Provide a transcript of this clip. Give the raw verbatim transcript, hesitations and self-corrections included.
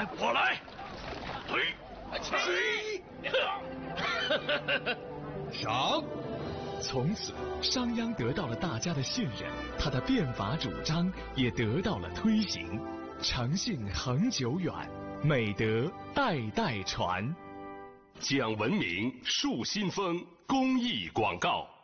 我来。嘿， 上。从此，商鞅得到了大家的信任，他的变法主张也得到了推行，诚信恒久远，美德代代传。 讲文明树新风公益广告。